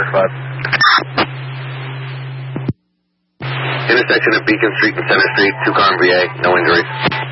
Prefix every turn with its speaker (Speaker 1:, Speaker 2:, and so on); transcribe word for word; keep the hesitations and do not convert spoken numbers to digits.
Speaker 1: five.
Speaker 2: Intersection of Beacon Street and Center Street, two car V A, no injuries.